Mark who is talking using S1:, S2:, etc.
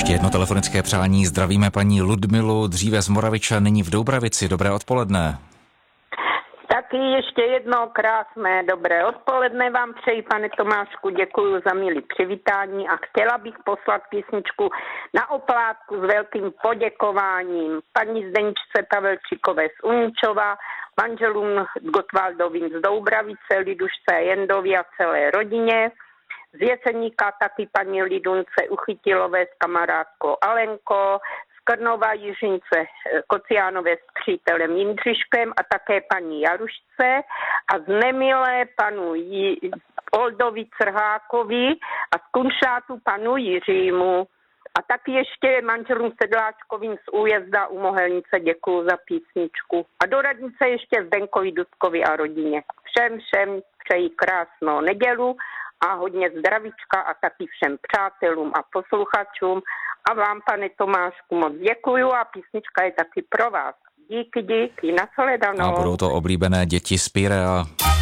S1: Ještě jedno telefonické přání. Zdravíme paní Ludmilu, dříve z Moraviče, nyní v Doubravici. Dobré odpoledne.
S2: Taky ještě jedno krásné dobré odpoledne vám přeji, pane Tomášku, děkuji za milý přivítání a chtěla bych poslat písničku na oplátku s velkým poděkováním paní Zdenčce Pavelčíkové z Uničova, manželům Gottwaldovým z Doubravice, Lidušce Jendovi a celé rodině, z Jeseníka taky paní Lidunce Uchytilové s kamarádkou Alenko, Krnova Jiřince Kociánové s přítelem Jindřiškem a také paní Jarušce a z Nemilé panu Oldovi Crhákovi a z Kunšátu panu Jiřímu. A taky ještě manželům Sedláčkovým z Újezda u Mohelnice děkuju za písničku. A do radnice ještě Zdenkovi Dudkovi a rodině. Všem přeji krásnou nedělu a hodně zdravíčka a taky všem přátelům a posluchačům. A vám, pane Tomášku, moc děkuju a písnička je taky pro vás. Díky, nashledanou.
S1: A budou to oblíbené Děti z Pirea.